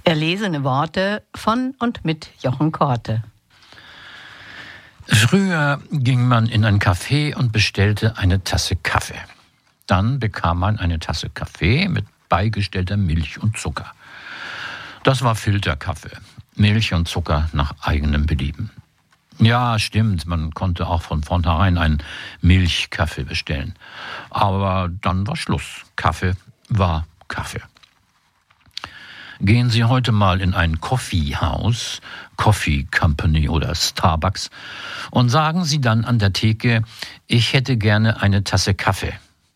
Erlesene Worte von und mit Jochen Korte. Früher ging man in ein Café und bestellte eine Tasse Kaffee. Dann bekam man eine Tasse Kaffee mit beigestellter Milch und Zucker. Das war Filterkaffee. Milch und Zucker nach eigenem Belieben. Ja, stimmt, man konnte auch von vornherein einen Milchkaffee bestellen. Aber dann war Schluss. Kaffee war Kaffee. Gehen Sie heute mal in ein Coffeehaus, Coffee Company oder Starbucks, und sagen Sie dann an der Theke, ich hätte gerne eine Tasse Kaffee.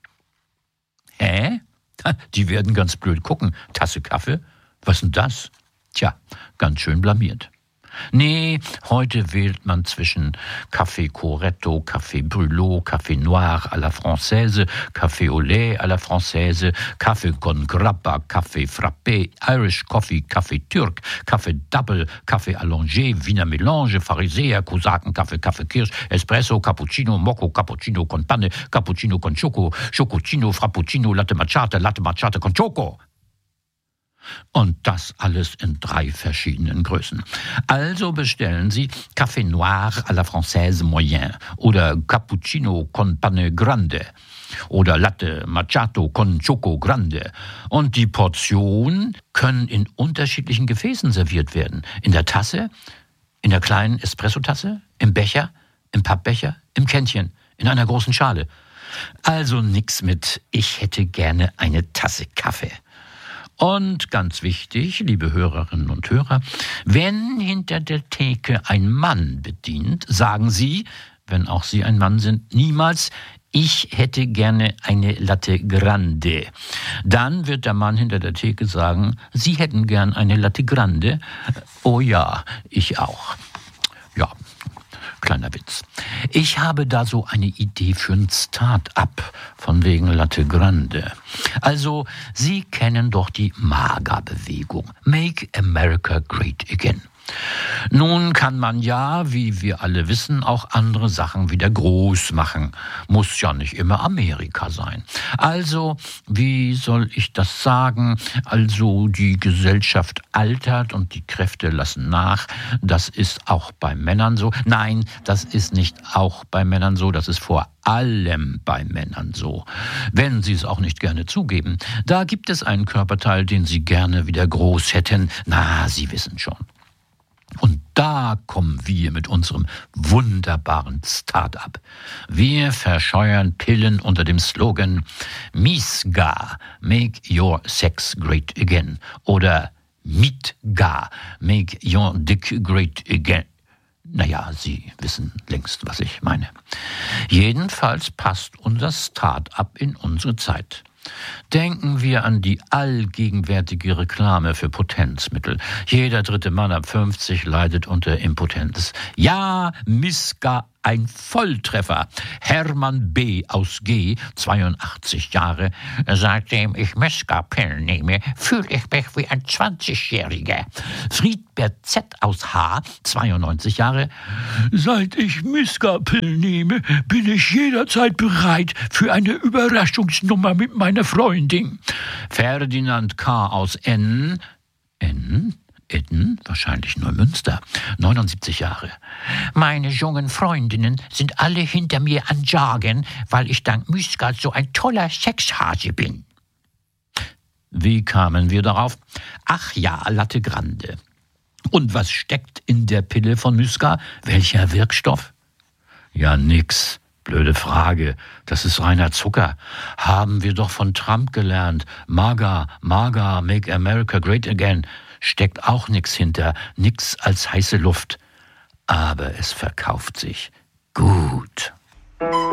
Hä? Die werden ganz blöd gucken. Tasse Kaffee? Was ist denn das? Tja, ganz schön blamiert. Nee, heute wählt man zwischen Café Corretto, Café Brûlot, Café Noir à la Française, Café au lait à la Française, Café con grappa, Café frappé, Irish Coffee, Café Türk, Café Double, Café allongé, Wiener Melange, Pharisäer, Kosaken, Kaffee Kirsch, Espresso, Cappuccino, Mocco, Cappuccino con Panne, Cappuccino con Choco, Chococino, Frappuccino, Latte Macchiato con Choco. Und das alles in 3 verschiedenen Größen. Also bestellen Sie Café Noir à la Française Moyen oder Cappuccino con Panne Grande oder Latte Macchiato con Choco Grande. Und die Portionen können in unterschiedlichen Gefäßen serviert werden. In der Tasse, in der kleinen Espressotasse, im Becher, im Pappbecher, im Kännchen, in einer großen Schale. Also nix mit, ich hätte gerne eine Tasse Kaffee. Und ganz wichtig, liebe Hörerinnen und Hörer, wenn hinter der Theke ein Mann bedient, sagen Sie, wenn auch Sie ein Mann sind, niemals, ich hätte gerne eine Latte Grande. Dann wird der Mann hinter der Theke sagen, Sie hätten gern eine Latte Grande. Oh ja, ich auch. Ja. Kleiner Witz. Ich habe da so eine Idee für ein Start-up von wegen Latte Grande. Also, Sie kennen doch die MAGA-Bewegung. Make America Great Again. Nun kann man ja, wie wir alle wissen, auch andere Sachen wieder groß machen. Muss ja nicht immer Amerika sein. Also, wie soll ich das sagen? Also, die Gesellschaft altert und die Kräfte lassen nach. Das ist auch bei Männern so. Nein, das ist nicht auch bei Männern so. Das ist vor allem bei Männern so. Wenn sie es auch nicht gerne zugeben. Da gibt es einen Körperteil, den sie gerne wieder groß hätten. Na, Sie wissen schon. Und da kommen wir mit unserem wunderbaren Start-up. Wir verscheuern Pillen unter dem Slogan MISGA, Make Your Sex Great Again, oder MITGA, Make Your Dick Great Again. Naja, Sie wissen längst, was ich meine. Jedenfalls passt unser Start-up in unsere Zeit. Denken wir an die allgegenwärtige Reklame für Potenzmittel. Jeder 3. Mann ab 50 leidet unter Impotenz. Ja, MISGA, ein Volltreffer. Hermann B. aus G., 82 Jahre, seitdem ich MISGA-Pillen nehme, fühle ich mich wie ein 20-Jähriger. Friedbert Z. aus H., 92 Jahre, seit ich MISGA-Pillen nehme, bin ich jederzeit bereit für eine Überraschungsnummer mit meiner Freundin. Ferdinand K. aus N., wahrscheinlich Neumünster, 79 Jahre. Meine jungen Freundinnen sind alle hinter mir an Jagen, weil ich dank MISGA so ein toller Sexhase bin. Wie kamen wir darauf? Ach ja, Latte Grande. Und was steckt in der Pille von MISGA? Welcher Wirkstoff? Ja, nix. Blöde Frage. Das ist reiner Zucker. Haben wir doch von Trump gelernt. MAGA, Make America Great Again. Steckt auch nix hinter. Nix als heiße Luft. Aber es verkauft sich gut.